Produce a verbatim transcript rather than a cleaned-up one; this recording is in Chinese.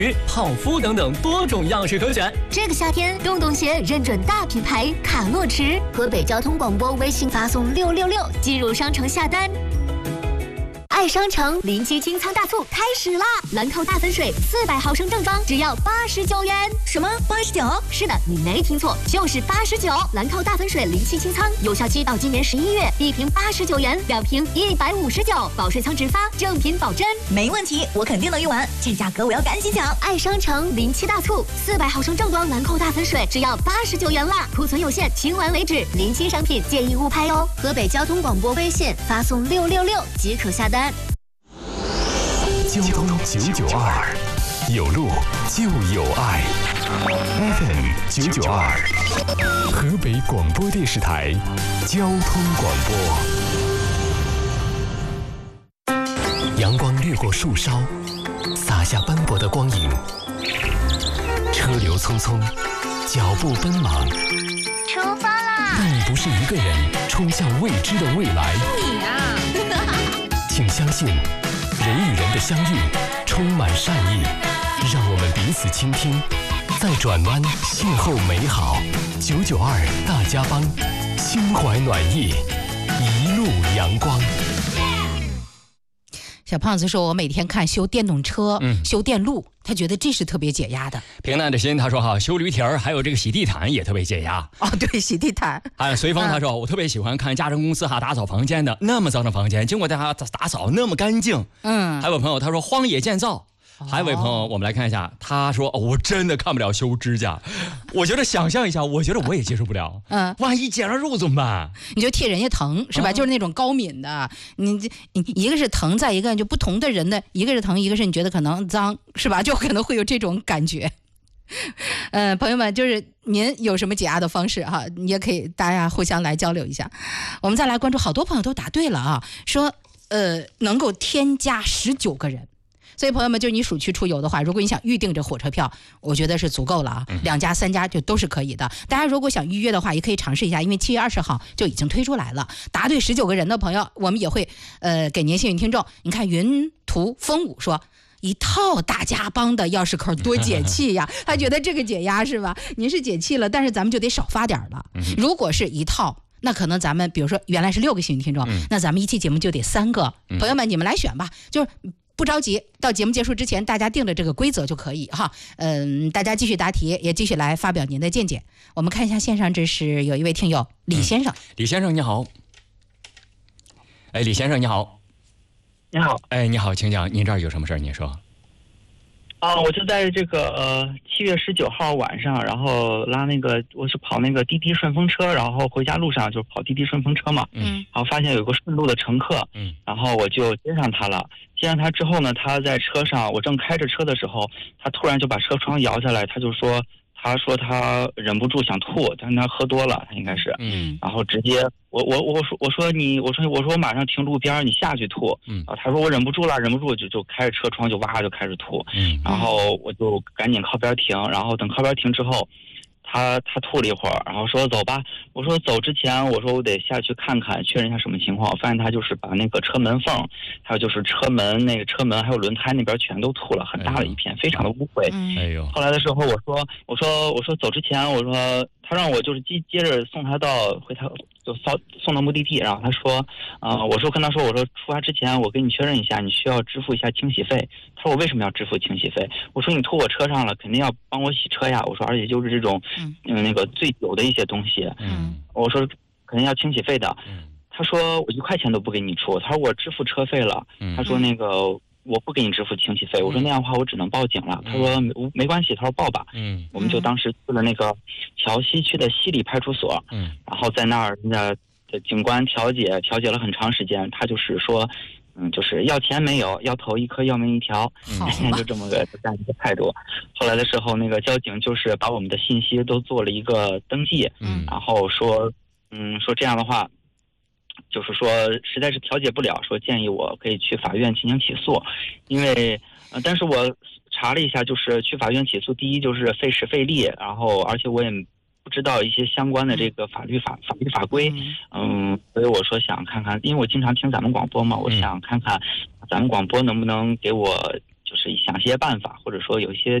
泡芙等等多种样式可选。 这个夏天，洞洞鞋认准大品牌卡洛驰，河北交通广播微信发送六六六进入商城下单。爱商城临期清仓大促开始啦！兰蔻大粉水四百毫升正装只要八十九元。什么八十九？是的，你没听错，就是八十九。兰蔻大粉水临期清仓，有效期到今年十一月，一瓶八十九元，两瓶一百五十九，保税仓直发，正品保真。 没问题，我肯定能用完，这价格我要赶紧抢！ 爱商城临期大促，四百毫升正装兰蔻大粉水只要八十九元啦，库存有限，清完为止。临期商品建议误拍哦。河北交通广播微信发送六六六即可下单。 交通九九二，有路就有爱。F M 九九二，河北广播电视台交通广播。阳光掠过树梢，洒下斑驳的光影。车流匆匆，脚步奔忙。 出发啦！ 但你不是一个人冲向未知的未来。 你啊！ 请相信。人与人的相遇充满善意，让我们彼此倾听，在转弯邂逅美好。九九二大家帮，心怀暖意，一路阳光。 小胖子说：“我每天看修电动车、 嗯、 修电路，他觉得这是特别解压的。” 平淡的心他说：“哈，修驴蹄儿，还有这个洗地毯也特别解压。” 哦，对，洗地毯。 哎，随风他说：“嗯、我特别喜欢看家政公司哈打扫房间的，那么脏的房间，经过大家打扫那么干净。”嗯，还有朋友他说：“荒野建造。”还有位朋友，我们来看一下，他说、哦：“我真的看不了修指甲，我觉得想象一下，我觉得我也接受不了。嗯，万一剪了肉怎么办？ 你就替人家疼是吧？啊、就是那种高敏的，你你一个是疼，再一个就不同的人的，一个是疼，一个是你觉得可能脏是吧？就可能会有这种感觉。呃，朋友们，就是您有什么解压的方式哈？也可以大家互相来交流一下。我们再来关注，好多朋友都答对了啊，说呃能够添加十九个人。”所以朋友们，就是你暑期出游的话，如果你想预定这火车票，我觉得是足够了啊，两家三家就都是可以的。大家如果想预约的话，也可以尝试一下，因为七月二十号就已经推出来了。答对十九个人的朋友，我们也会呃给您幸运听众。你看云图风舞说，一套大家帮的钥匙扣多解气呀，他觉得这个解压是吧？您是解气了，但是咱们就得少发点了。如果是一套，那可能咱们比如说原来是六个幸运听众，那咱们一期节目就得三个。朋友们，你们来选吧，就是。不着急，到节目结束之前，大家定了这个规则就可以哈。嗯，大家继续答题，也继续来发表您的见解。我们看一下线上，这是有一位听友李先生。 嗯、李先生你好。哎，李先生你好。 你好。 哎，你好，请讲，您这儿有什么事儿？您说。 啊，我就在这个呃七月十九号晚上，然后拉那个我是跑那个滴滴顺风车，然后回家路上就跑滴滴顺风车嘛，嗯，然后发现有个顺路的乘客，嗯，然后我就接上他了。接上他之后呢，他在车上，我正开着车的时候，他突然就把车窗摇下来，他就说。他说他忍不住想吐，但是他喝多了，他应该是，嗯，然后直接我我我说我说你我说我说我马上停路边，你下去吐，嗯，啊，他说我忍不住了，忍不住就就开着车窗就哇就开始吐，嗯，然后我就赶紧靠边停，然后等靠边停之后，他他吐了一会儿，然后说走吧，我说走之前我说我得下去看看确认一下什么情况，我发现他就是把那个车门缝，还有就是车门那个车门还有轮胎那边全都吐了很大的一片，哎、非常的污秽。哎呦！后来的时候我说我说我说走之前我说他让我就是接接着送他到回他就送送到目的地，然后他说啊、呃、我说跟他说我说出发之前我跟你确认一下，你需要支付一下清洗费。他说我为什么要支付清洗费？我说你吐我车上了，肯定要帮我洗车呀。我说而且就是这种嗯那个醉酒的一些东西，嗯，我说肯定要清洗费的。嗯，他说我一块钱都不给你出，他说我支付车费了。嗯，他说那个我不给你支付清洗费。我说那样的话我只能报警了。他说没没关系，他说报吧。嗯，我们就当时去了那个桥西区的西里派出所。嗯，然后在那儿人家的警官调解调解了很长时间，他就是说。嗯，就是要钱没有，要头一颗要命一条，嗯，就这么个这样一个态度。后来的时候，那个交警就是把我们的信息都做了一个登记，嗯，然后说，嗯，说这样的话，就是说实在是调解不了，说建议我可以去法院进行起诉，因为，呃，但是我查了一下，就是去法院起诉，第一就是费时费力，然后而且我也。不知道一些相关的这个法律法法律法规，嗯，所以我说想看看，因为我经常听咱们广播嘛，我想看看咱们广播能不能给我就是想些办法，或者说有一些